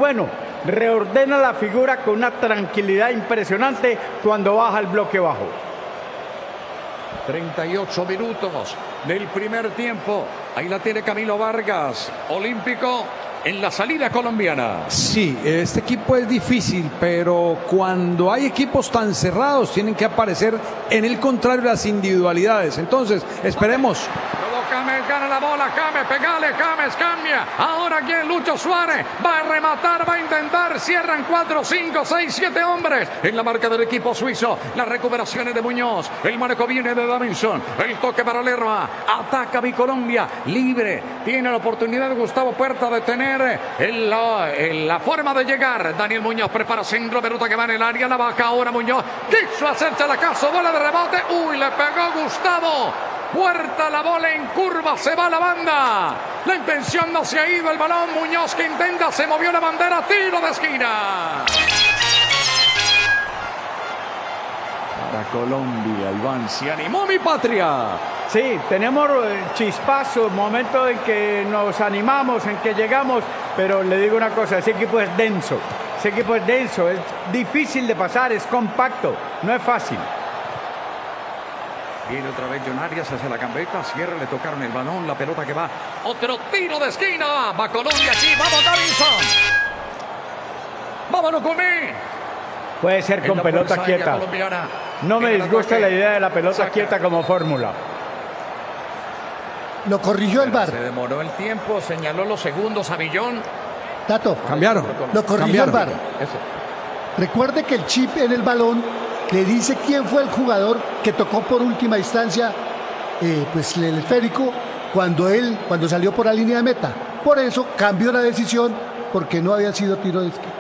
bueno. Reordena la figura con una tranquilidad impresionante cuando baja el bloque bajo. 38 minutos del primer tiempo. Ahí la tiene Camilo Vargas, olímpico en la salida colombiana. Sí, este equipo es difícil, pero cuando hay equipos tan cerrados tienen que aparecer en el contrario las individualidades. Entonces, esperemos. James gana la bola, James, pegale, James, cambia. Ahora quién, Lucho Suárez, va a rematar, va a intentar, cierran 4, 5, 6, 7 hombres en la marca del equipo suizo. Las recuperaciones de Muñoz, el manejo viene de Davinson, el toque para Lerma, ataca mi Colombia, libre, tiene la oportunidad de Gustavo Puerta de tener la forma de llegar. Daniel Muñoz prepara centro, pelota que va en el área, la baja ahora Muñoz, quiso hacerse la caso, bola de rebote, le pegó Gustavo Puerta, la bola en curva, se va a la banda. La intención no se ha ido, el balón, Muñoz que intenta, se movió la bandera, tiro de esquina. Para Colombia, Iván, se animó mi patria. Sí, tenemos chispazos, momentos en que nos animamos, en que llegamos, pero le digo una cosa, ese equipo es denso, es difícil de pasar, es compacto, no es fácil. Viene otra vez John Arias hacia la gambeta, cierra, le tocaron el balón, la pelota que va, otro tiro de esquina, va Colombia aquí, vamos Davinson. Vámonos con mí. Puede ser con pelota quieta. No me disgusta la idea de la pelota quieta como fórmula. Lo corrigió el VAR. Se demoró el tiempo, señaló los segundos a Villón. Tato, cambiaron. Lo corrigió el VAR. Recuerde que el chip en el balón le dice quién fue el jugador que tocó por última instancia pues el esférico cuando salió por la línea de meta. Por eso cambió la decisión, porque no había sido tiro de esquina.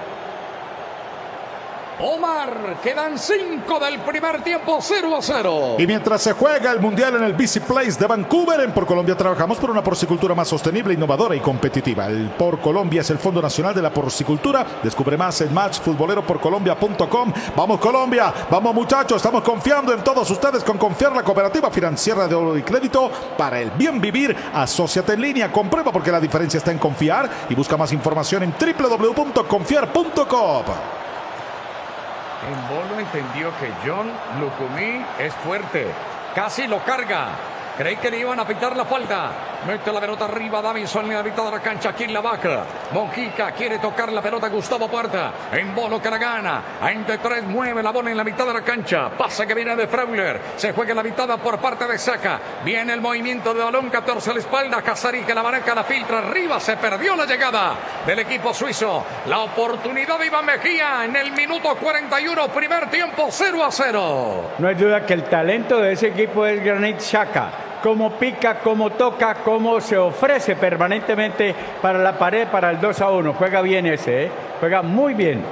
Omar, quedan 5 del primer tiempo, 0-0. Y mientras se juega el Mundial en el BC Place de Vancouver, en Por Colombia trabajamos por una porcicultura más sostenible, innovadora y competitiva. El Por Colombia es el Fondo Nacional de la Porcicultura. Descubre más en matchfutboleroporcolombia.com. Vamos Colombia, vamos muchachos, estamos confiando en todos ustedes con Confiar, la cooperativa financiera de oro y crédito para el bien vivir. Asóciate en línea, comprueba porque la diferencia está en confiar y busca más información en www.confiar.com. En Bolo entendió que John Lucumí es fuerte. Casi lo carga. Creí que le iban a pitar la falta. Mete la pelota arriba, Davinson en la mitad de la cancha, aquí en la vaca. Mojica quiere tocar la pelota, Gustavo Puerta. En Bolo que la gana. Entre 3 mueve la bola en la mitad de la cancha. Pasa que viene de Freuler. Se juega en la mitad por parte de Saca. Viene el movimiento de balón, 14 a la espalda. Casari que la maneja, la filtra arriba. Se perdió la llegada del equipo suizo. La oportunidad de Iván Mejía en el minuto 41, primer tiempo, 0-0. No hay duda que el talento de ese equipo es Granit Xhaka. Cómo pica, cómo toca, cómo se ofrece permanentemente para la pared, para el 2-1. Juega bien ese, juega muy bien.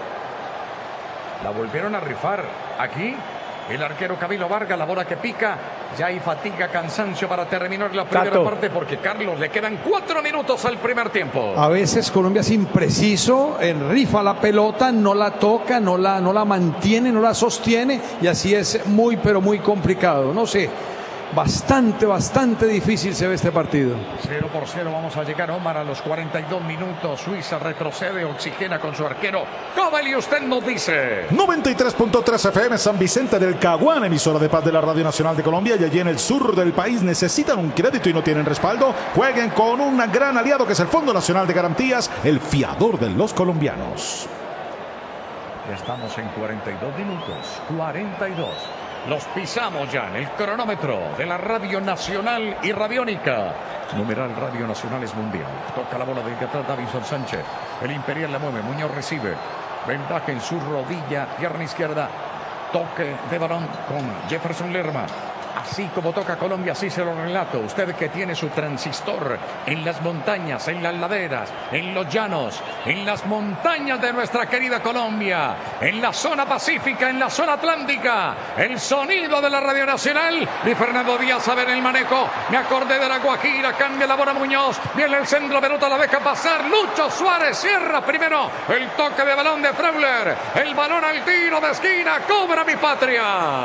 La volvieron a rifar aquí. El arquero Camilo Vargas, la bola que pica. Ya hay fatiga, cansancio para terminar la primera parte porque Carlos le quedan 4 minutos al primer tiempo. A veces Colombia es impreciso, rifa la pelota, no la toca, no la mantiene, no la sostiene y así es muy pero muy complicado. No sé. Bastante difícil se ve este partido. 0-0, vamos a llegar, Omar, a los 42 minutos. Suiza retrocede, oxigena con su arquero. Cobel, y usted nos dice. 93.3 FM San Vicente del Caguán, emisora de paz de la Radio Nacional de Colombia. Y allí en el sur del país necesitan un crédito y no tienen respaldo. Jueguen con un gran aliado que es el Fondo Nacional de Garantías, el fiador de los colombianos. Ya estamos en 42 minutos. 42. Los pisamos ya en el cronómetro de la Radio Nacional y Radiónica. Numeral Radio Nacional es mundial. Toca la bola de atrás Davinson Sánchez. El Imperial la mueve. Muñoz recibe. Ventaja en su rodilla, pierna izquierda. Toque de balón con Jefferson Lerma. Así como toca Colombia, así se lo relato. Usted que tiene su transistor en las montañas, en las laderas, en los llanos, en las montañas de nuestra querida Colombia, en la zona pacífica, en la zona atlántica. El sonido de la Radio Nacional. Y Fernando Díaz a ver el manejo. Me acordé de la Guajira, cambia la bola Muñoz. Viene el centro, pelota la deja pasar. Lucho Suárez cierra primero. El toque de balón de Freuler. El balón al tiro de esquina. Cobra mi patria.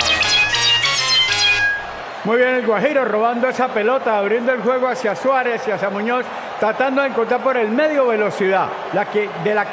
Muy bien el Guajiro robando esa pelota, abriendo el juego hacia Suárez y hacia Muñoz, tratando de encontrar por el medio velocidad, de la que